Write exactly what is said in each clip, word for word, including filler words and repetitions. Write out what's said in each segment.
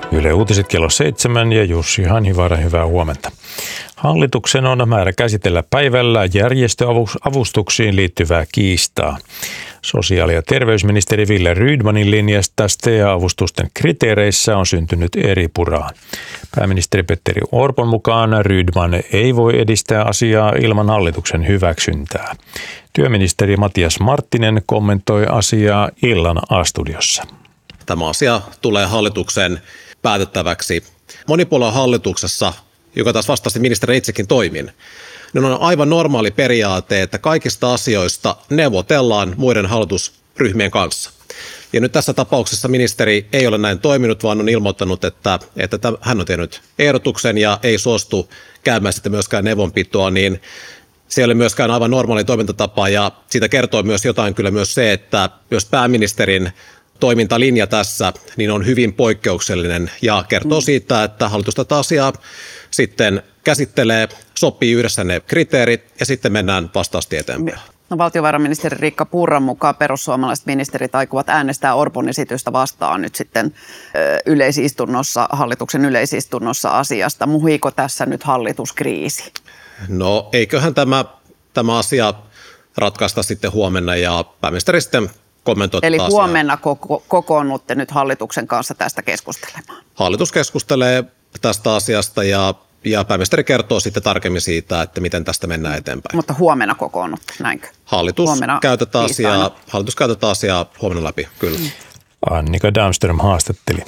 Yle Uutiset kello seitsemän ja Jussi Hanhivaara, hyvää huomenta. Hallituksen on määrä käsitellä päivällä järjestöavustuksiin liittyvää kiistaa. Sosiaali- ja terveysministeri Wille Rydmanin linjasta S T A-avustusten kriteereissä on syntynyt eripuraa. Pääministeri Petteri Orpon mukaan Rydman ei voi edistää asiaa ilman hallituksen hyväksyntää. Työministeri Matias Marttinen kommentoi asiaa illan A-studiossa. Tämä asia tulee hallituksen päätettäväksi monipuoluehallituksessa, joka taas vastaasti ministeri itsekin toimin. Niin on aivan normaali periaate, että kaikista asioista neuvotellaan muiden hallitusryhmien kanssa. Ja nyt tässä tapauksessa ministeri ei ole näin toiminut, vaan on ilmoittanut, että, että hän on tehnyt ehdotuksen ja ei suostu käymään sitten myöskään neuvonpitoa, niin se ei ole myöskään aivan normaali toimintatapa. Ja siitä kertoo myös jotain kyllä myös se, että myös pääministerin toimintalinja tässä niin on hyvin poikkeuksellinen ja kertoo siitä, että hallitus tätä asiaa sitten käsittelee, sopii yhdessä ne kriteerit ja sitten mennään vastaasti eteenpäin. No, valtiovarainministeri Riikka Purran mukaan perussuomalaiset ministerit aikovat äänestää Orpon esitystä vastaan nyt sitten yleisistunnossa, hallituksen yleisistunnossa asiasta. Muhiiko tässä nyt hallituskriisi? No eiköhän tämä, tämä asia ratkaista sitten huomenna ja pääministeri sitten kommentoi. Eli huomenna koko, kokoonnutte nyt hallituksen kanssa tästä keskustelemaan? Hallitus keskustelee tästä asiasta ja Ja pääministeri kertoo sitten tarkemmin siitä, että miten tästä mennään eteenpäin. Mutta huomenna kokoonnutte, näinkö? Hallitus käytetään asiaa, hallitus käytetään asiaa huomenna läpi, kyllä. Annika Damström haastatteli.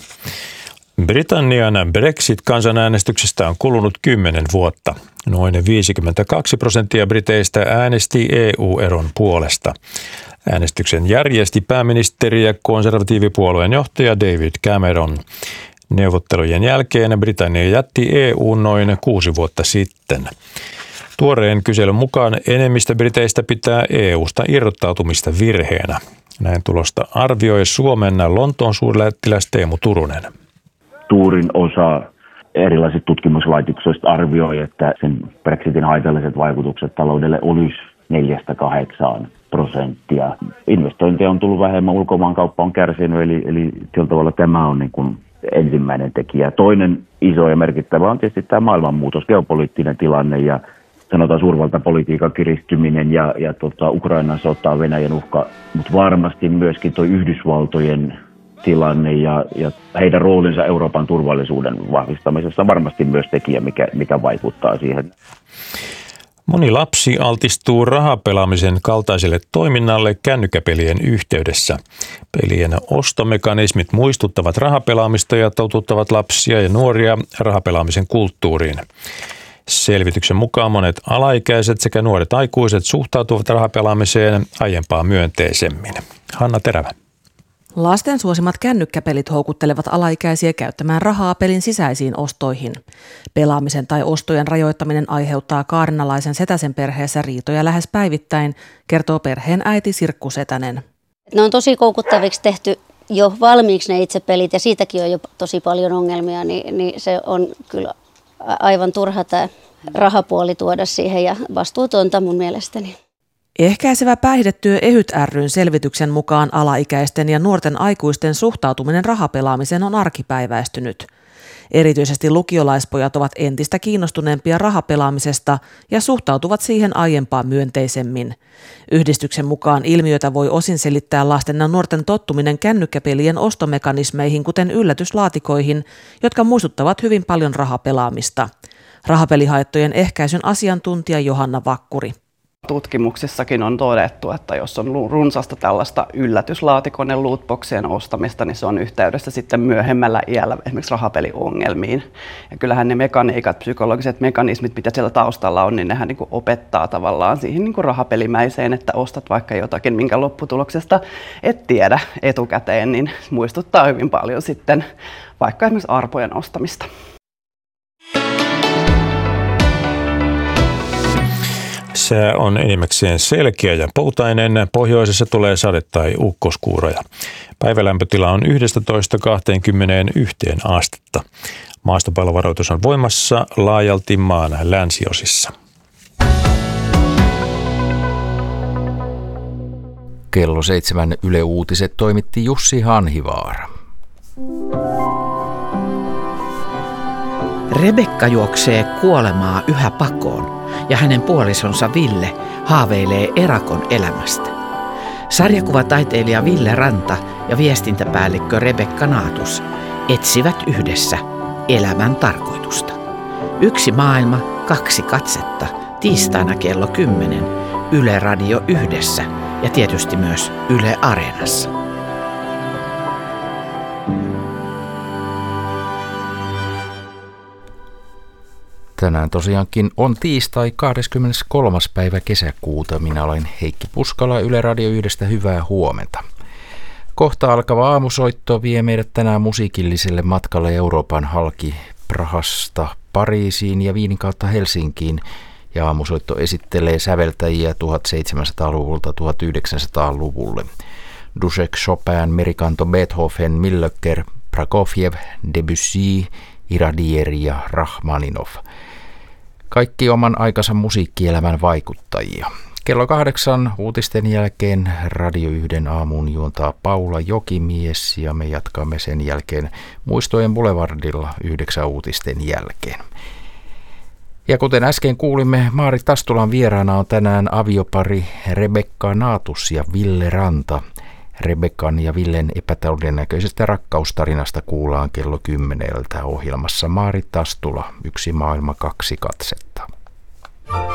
Britannian Brexit-kansanäänestyksestä on kulunut kymmenen vuotta. Noin viisikymmentäkaksi prosenttia briteistä äänesti E U-eron puolesta. Äänestyksen järjesti pääministeri ja konservatiivipuolueen johtaja David Cameron. Neuvottelujen jälkeen Britannia jätti E U noin kuusi vuotta sitten. Tuoreen kyselyn mukaan enemmistö briteistä pitää E U:sta irrottautumista virheenä. Näin tulosta arvioi Suomen Lontoon suurlähettiläs Teemu Turunen. Suurin osa erilaiset tutkimuslaitokset arvioi, että sen Brexitin haitalliset vaikutukset taloudelle olisi neljästä kahdeksaan prosenttia. Investointeja on tullut vähemmän, ulkomaankauppa on kärsinyt, eli, eli sillä tavalla tämä on niin kuin ensimmäinen tekijä. Toinen iso ja merkittävä on tietysti tämä maailmanmuutos, geopoliittinen tilanne ja sanotaan suurvaltapolitiikan kiristyminen ja, ja tota, Ukrainan sota, Venäjän uhka, mutta varmasti myöskin tuo Yhdysvaltojen tilanne ja, ja heidän roolinsa Euroopan turvallisuuden vahvistamisessa varmasti myös tekijä, mikä, mikä vaikuttaa siihen. Moni lapsi altistuu rahapelaamisen kaltaiselle toiminnalle kännykkäpelien yhteydessä. Pelien ostomekanismit muistuttavat rahapelaamista ja totuttavat lapsia ja nuoria rahapelaamisen kulttuuriin. Selvityksen mukaan monet alaikäiset sekä nuoret aikuiset suhtautuvat rahapelaamiseen aiempaa myönteisemmin. Hanna Terävä. Lasten suosimat kännykkäpelit houkuttelevat alaikäisiä käyttämään rahaa pelin sisäisiin ostoihin. Pelaamisen tai ostojen rajoittaminen aiheuttaa kaarinalaisen Setäsen perheessä riitoja lähes päivittäin, kertoo perheen äiti Sirkku Setänen. Ne on tosi koukuttaviksi tehty jo valmiiksi ne itse pelit ja siitäkin on jo tosi paljon ongelmia, niin, niin se on kyllä aivan turha tämä rahapuoli tuoda siihen ja vastuutonta mun mielestäni. Ehkäisevä päihdetyö EHYT ry:n selvityksen mukaan alaikäisten ja nuorten aikuisten suhtautuminen rahapelaamiseen on arkipäiväistynyt. Erityisesti lukiolaispojat ovat entistä kiinnostuneempia rahapelaamisesta ja suhtautuvat siihen aiempaa myönteisemmin. Yhdistyksen mukaan ilmiötä voi osin selittää lasten ja nuorten tottuminen kännykkäpelien ostomekanismeihin, kuten yllätyslaatikoihin, jotka muistuttavat hyvin paljon rahapelaamista. Rahapelihaittojen ehkäisyn asiantuntija Johanna Vakkuri. Tutkimuksissakin on todettu, että jos on runsasta tällaista yllätyslaatikon ja lootboxien ostamista, niin se on yhteydessä sitten myöhemmällä iällä esimerkiksi rahapeliongelmiin. Ja kyllähän ne mekaniikat, psykologiset mekanismit, mitä siellä taustalla on, niin nehän niin kuin opettaa tavallaan siihen niin kuin rahapelimäiseen, että ostat vaikka jotakin, minkä lopputuloksesta et tiedä etukäteen, niin muistuttaa hyvin paljon sitten vaikka esimerkiksi arpojen ostamista. Sää on enimmäkseen selkeä ja poutainen. Pohjoisessa tulee sade- tai ukkoskuuroja. Päivälämpötila on yksitoista kaksikymmentäyksi astetta. Maastopallovaroitus on voimassa laajalti maan länsiosissa. Kello seitsemän Yle Uutiset toimitti Jussi Hanhivaara. Rebekka juoksee kuolemaa yhä pakoon ja hänen puolisonsa Ville haaveilee erakon elämästä. Sarjakuvataiteilija Ville Ranta ja viestintäpäällikkö Rebekka Naatus etsivät yhdessä elämän tarkoitusta. Yksi maailma, kaksi katsetta, tiistaina kello kymmenen, Yle Radio Yhdessä ja tietysti myös Yle Areenassa. Tänään tosiaankin on tiistai kahdeskymmeneskolmas päivä kesäkuuta. Minä olen Heikki Puskala Yle Radio Yhdestä. Hyvää huomenta. Kohta alkava aamusoitto vie meidät tänään musiikilliselle matkalle Euroopan halki Prahasta Pariisiin ja Viinin kautta Helsinkiin. Ja aamusoitto esittelee säveltäjiä tuhatseitsemänsataaluvulta tuhatyhdeksänsataaluvulle. Dussek, Chopin, Merikanto, Beethoven, Millöcker, Prokofjev, Debussy, Iradier ja Rachmaninov. Kaikki oman aikansa musiikkielämän vaikuttajia. Kello kahdeksan uutisten jälkeen Radio Yhden aamuun juontaa Paula Jokimies ja me jatkamme sen jälkeen Muistojen Boulevardilla yhdeksän uutisten jälkeen. Ja kuten äsken kuulimme, Maarit Tastulan vieraana on tänään aviopari Rebekka Naatus ja Ville Ranta. Rebekan ja Villen epätodennäköisestä rakkaustarinasta kuullaan kello kymmeneltä ohjelmassa Maarit Tastula, Yksi maailma, kaksi katsetta.